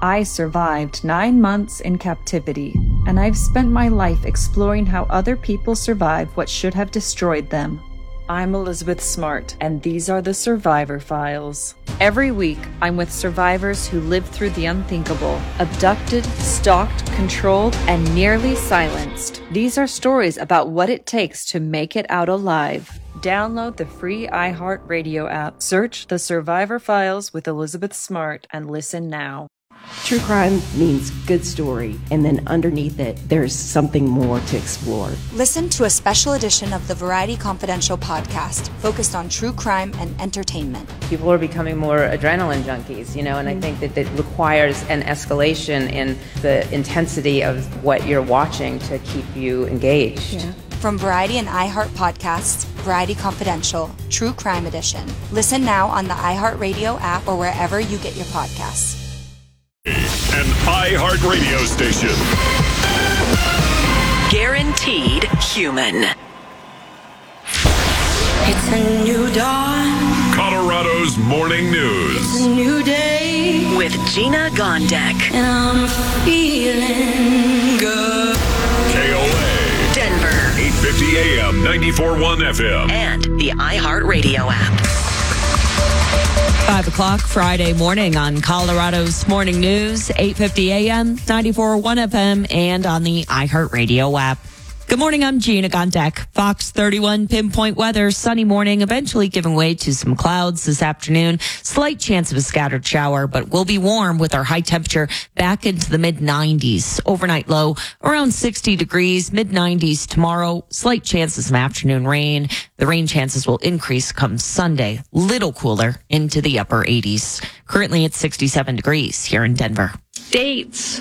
I survived 9 months in captivity, and I've spent my life exploring how other people survive what should have destroyed them. I'm Elizabeth Smart, and these are the Survivor Files. Every week, I'm with survivors who lived through the unthinkable, abducted, stalked, controlled, and nearly silenced. These are stories about what it takes to make it out alive. Download the free iHeartRadio app, search The Survivor Files with Elizabeth Smart, and listen now. True crime means good story, and then underneath it, there's something more to explore. Listen to a special edition of the Variety Confidential podcast focused on true crime and entertainment. People are becoming more adrenaline junkies, and I think that it requires an escalation in the intensity of what you're watching to keep you engaged. Yeah. From Variety and iHeart Podcasts, Variety Confidential, True Crime Edition. Listen now on the iHeartRadio app or wherever you get your podcasts. An iHeartRadio station. Guaranteed human. It's a new dawn. Colorado's morning news. It's a new day. With Gina Gondek. And I'm feeling good. KOA. Denver. 850 AM, 94.1 FM. And the iHeartRadio app. 5 o'clock Friday morning on Colorado's Morning News, 850 AM, 94.1 FM, and on the iHeartRadio app. Good morning, I'm Gina Gondek. Fox 31 pinpoint weather, sunny morning, eventually giving way to some clouds this afternoon. Slight chance of a scattered shower, but we'll be warm with our high temperature back into the mid-90s. Overnight low around 60 degrees, mid-90s tomorrow. Slight chance of some afternoon rain. The rain chances will increase come Sunday. Little cooler into the upper 80s. Currently at 67 degrees here in Denver. States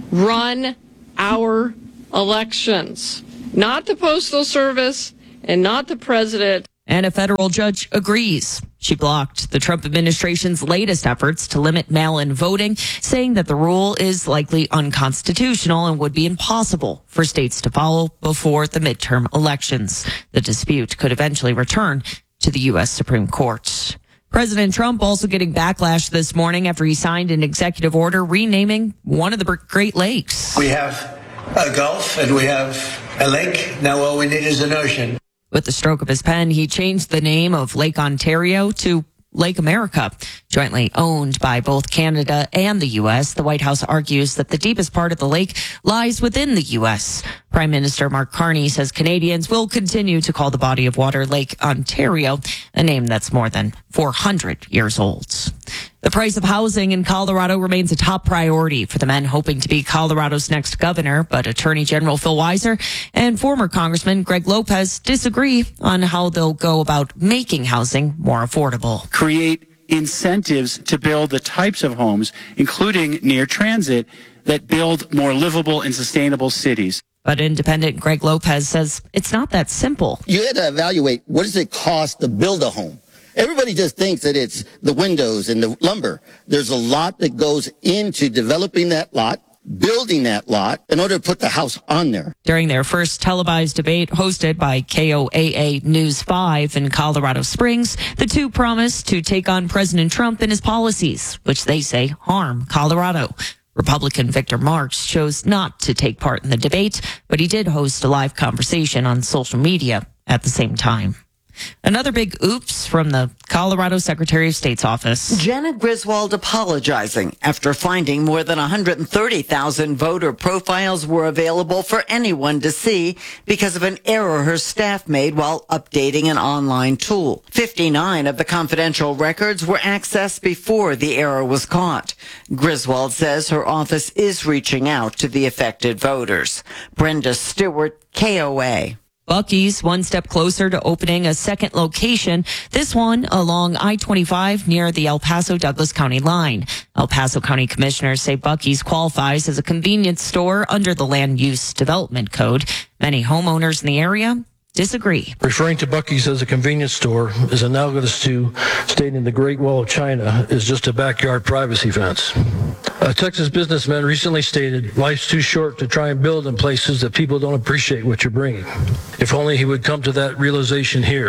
run our elections. Not the Postal Service and not the president. And a federal judge agrees. She blocked the Trump administration's latest efforts to limit mail-in voting, saying that the rule is likely unconstitutional and would be impossible for states to follow before the midterm elections. The dispute could eventually return to the U.S. Supreme Court. President Trump also getting backlash this morning after he signed an executive order renaming one of the Great Lakes. We have a Gulf and we have a lake. Now all we need is an ocean. With the stroke of his pen, he changed the name of Lake Ontario to Lake America. Jointly owned by both Canada and the U.S., the White House argues that the deepest part of the lake lies within the U.S. Prime Minister Mark Carney says Canadians will continue to call the body of water Lake Ontario, a name that's more than 400 years old. The price of housing in Colorado remains a top priority for the men hoping to be Colorado's next governor, but Attorney General Phil Weiser and former Congressman Greg Lopez disagree on how they'll go about making housing more affordable. Create incentives to build the types of homes, including near transit, that build more livable and sustainable cities. But independent Greg Lopez says it's not that simple. You had to evaluate what does it cost to build a home. Everybody just thinks that it's the windows and the lumber. There's a lot that goes into developing that lot, building that lot in order to put the house on there. During their first televised debate hosted by KOAA News 5 in Colorado Springs, the two promised to take on President Trump and his policies, which they say harm Colorado. Republican Victor Marx chose not to take part in the debate, but he did host a live conversation on social media at the same time. Another big oops from the Colorado Secretary of State's office. Janet Griswold apologizing after finding more than 130,000 voter profiles were available for anyone to see because of an error her staff made while updating an online tool. 59 of the confidential records were accessed before the error was caught. Griswold says her office is reaching out to the affected voters. Brenda Stewart, KOA. Buc-ee's one step closer to opening a second location, this one along I-25 near the El Paso-Douglas County line. El Paso County commissioners say Buc-ee's qualifies as a convenience store under the Land Use Development Code. Many homeowners in the area disagree. Referring to Buc-ee's as a convenience store is analogous to stating the Great Wall of China is just a backyard privacy fence. A Texas businessman recently stated, life's too short to try and build in places that people don't appreciate what you're bringing. If only he would come to that realization here.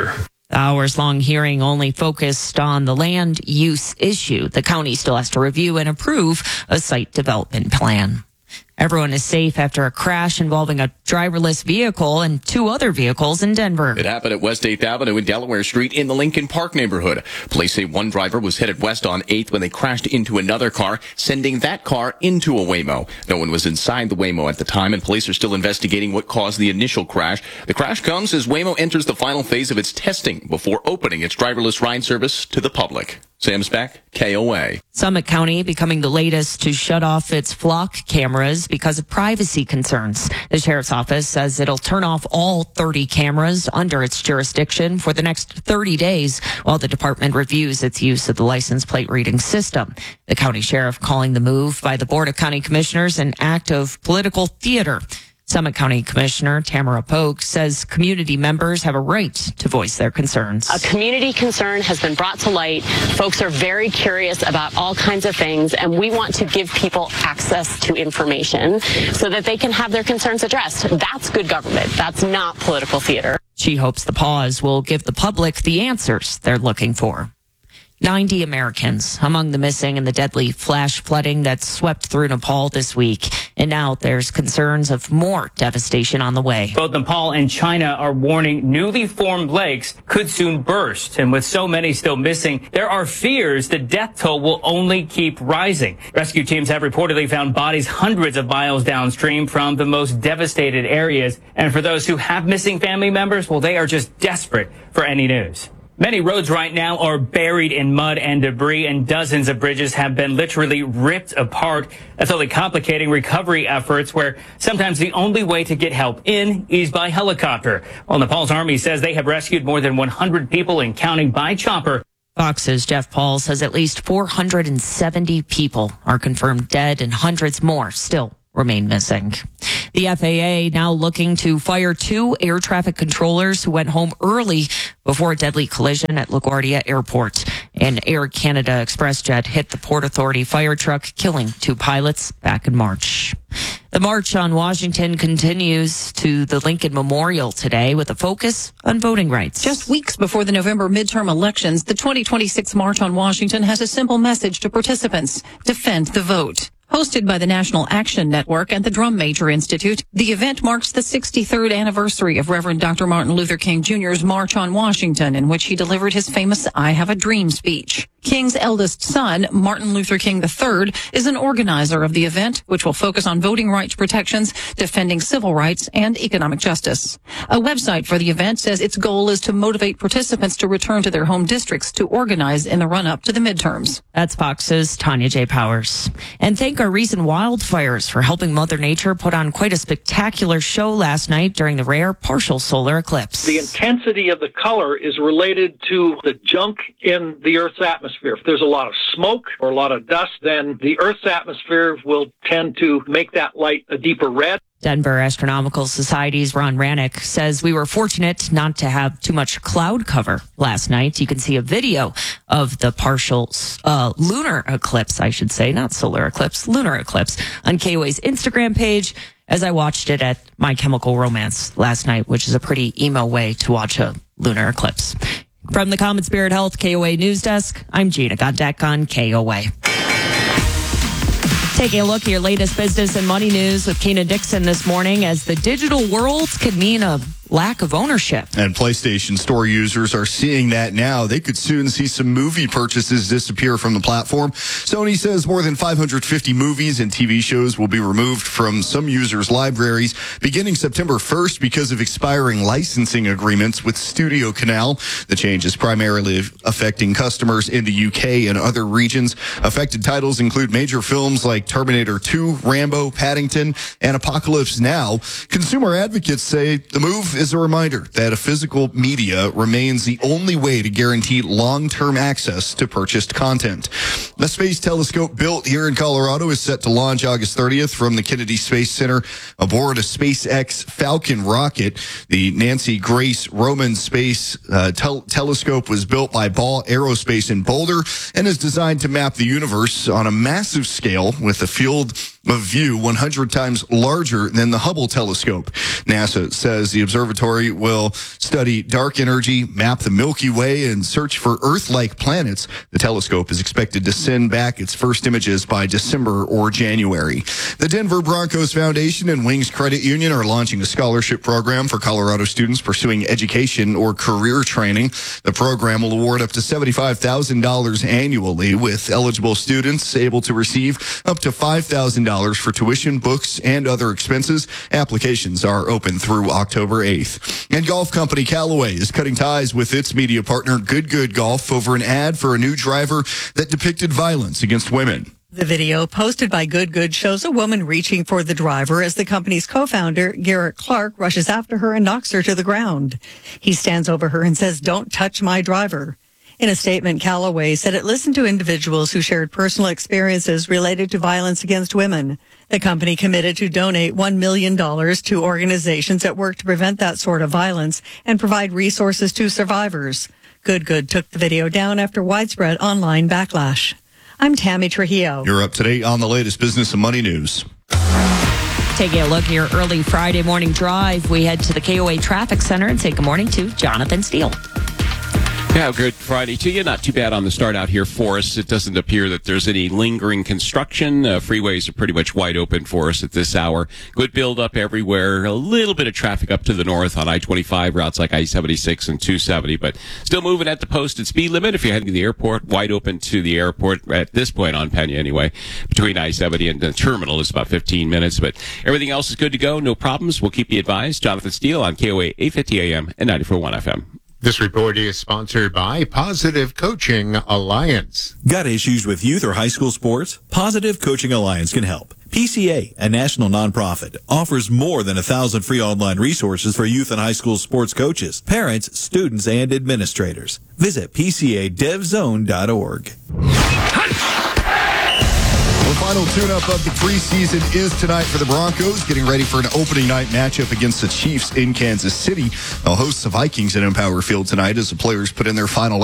The hours-long hearing only focused on the land use issue. The county still has to review and approve a site development plan. Everyone is safe after a crash involving a driverless vehicle and two other vehicles in Denver. It happened at West 8th Avenue and Delaware Street in the Lincoln Park neighborhood. Police say one driver was headed west on 8th when they crashed into another car, sending that car into a Waymo. No one was inside the Waymo at the time, and police are still investigating what caused the initial crash. The crash comes as Waymo enters the final phase of its testing before opening its driverless ride service to the public. Sam Speck, KOA. Summit County becoming the latest to shut off its flock cameras because of privacy concerns. The sheriff's office says it'll turn off all 30 cameras under its jurisdiction for the next 30 days while the department reviews its use of the license plate reading system. The county sheriff calling the move by the Board of County Commissioners an act of political theater. Summit County Commissioner Tamara Polk says community members have a right to voice their concerns. A community concern has been brought to light. Folks are very curious about all kinds of things, and we want to give people access to information so that they can have their concerns addressed. That's good government. That's not political theater. She hopes the pause will give the public the answers they're looking for. 90 Americans among the missing in the deadly flash flooding that swept through Nepal this week. And now there's concerns of more devastation on the way. Both Nepal and China are warning newly formed lakes could soon burst. And with so many still missing, there are fears the death toll will only keep rising. Rescue teams have reportedly found bodies hundreds of miles downstream from the most devastated areas. And for those who have missing family members, well, they are just desperate for any news. Many roads right now are buried in mud and debris, and dozens of bridges have been literally ripped apart. That's only complicating recovery efforts, where sometimes the only way to get help in is by helicopter. Well, Nepal's army says they have rescued more than 100 people and counting by chopper. Fox's Jeff Paul says at least 470 people are confirmed dead and hundreds more still remain missing. The FAA now looking to fire 2 air traffic controllers who went home early before a deadly collision at LaGuardia Airport. An Air Canada Express jet hit the Port Authority fire truck, killing 2 pilots back in March. The March on Washington continues to the Lincoln Memorial today with a focus on voting rights. Just weeks before the November midterm elections, the 2026 March on Washington has a simple message to participants: defend the vote. Hosted by the National Action Network and the Drum Major Institute, the event marks the 63rd anniversary of Reverend Dr. Martin Luther King Jr.'s March on Washington, in which he delivered his famous I Have a Dream speech. King's eldest son, Martin Luther King III, is an organizer of the event, which will focus on voting rights protections, defending civil rights, and economic justice. A website for the event says its goal is to motivate participants to return to their home districts to organize in the run-up to the midterms. That's Fox's Tanya J. Powers. And thank our recent wildfires for helping Mother Nature put on quite a spectacular show last night during the rare partial solar eclipse. The intensity of the color is related to the junk in the Earth's atmosphere. If there's a lot of smoke or a lot of dust, then the Earth's atmosphere will tend to make that light a deeper red. Denver Astronomical Society's Ron Rannick says we were fortunate not to have too much cloud cover last night. You can see a video of the partial lunar eclipse, I should say, not solar eclipse, lunar eclipse, on KOA's Instagram page as I watched it at My Chemical Romance last night, which is a pretty emo way to watch a lunar eclipse. From the Common Spirit Health KOA News Desk, I'm Gina Gondek on KOA. Taking a look at your latest business and money news with Keena Dixon this morning, as the digital world could mean a lack of ownership. And PlayStation Store users are seeing that now. They could soon see some movie purchases disappear from the platform. Sony says more than 550 movies and TV shows will be removed from some users' libraries beginning September 1st because of expiring licensing agreements with Studio Canal. The change is primarily affecting customers in the UK and other regions. Affected titles include major films like Terminator 2, Rambo, Paddington, and Apocalypse Now. Consumer advocates say the move is a reminder that a physical media remains the only way to guarantee long-term access to purchased content. The Space Telescope built here in Colorado is set to launch August 30th from the Kennedy Space Center aboard a SpaceX Falcon rocket. The Nancy Grace Roman Space Telescope was built by Ball Aerospace in Boulder and is designed to map the universe on a massive scale with a field of view 100 times larger than the Hubble telescope. NASA says the observatory will study dark energy, map the Milky Way, and search for Earth-like planets. The telescope is expected to send back its first images by December or January. The Denver Broncos Foundation and Wings Credit Union are launching a scholarship program for Colorado students pursuing education or career training. The program will award up to $75,000 annually, with eligible students able to receive up to $5,000 for tuition, books, and other expenses. Applications are open through October 8th. And golf company Callaway is cutting ties with its media partner Good Golf over an ad for a new driver that depicted violence against women. The video posted by Good shows a woman reaching for the driver as the company's co-founder, Garrett Clark, rushes after her and knocks her to the ground. He stands over her and says, "Don't touch my driver." In a statement, Callaway said it listened to individuals who shared personal experiences related to violence against women. The company committed to donate $1 million to organizations that work to prevent that sort of violence and provide resources to survivors. Good took the video down after widespread online backlash. I'm Tammy Trujillo. You're up to date on the latest business and money news. Taking a look at your early Friday morning drive, we head to the KOA Traffic Center and say good morning to Jonathan Steele. Yeah, good Friday to you. Not too bad on the start out here for us. It doesn't appear that there's any lingering construction. Freeways are pretty much wide open for us at this hour. Good build up everywhere. A little bit of traffic up to the north on I-25 routes like I-76 and 270, but still moving at the posted speed limit. If you're heading to the airport, wide open to the airport at this point on Pena anyway. Between I-70 and the terminal is about 15 minutes, but everything else is good to go. No problems. We'll keep you advised. Jonathan Steele on KOA 850 AM and 94.1 FM. This report is sponsored by Positive Coaching Alliance. Got issues with youth or high school sports? Positive Coaching Alliance can help. PCA, a national nonprofit, offers more than 1,000 free online resources for youth and high school sports coaches, parents, students, and administrators. Visit PCADevZone.org. The final tune-up of the preseason is tonight for the Broncos, getting ready for an opening night matchup against the Chiefs in Kansas City. They'll host the Vikings at Empower Field tonight as the players put in their final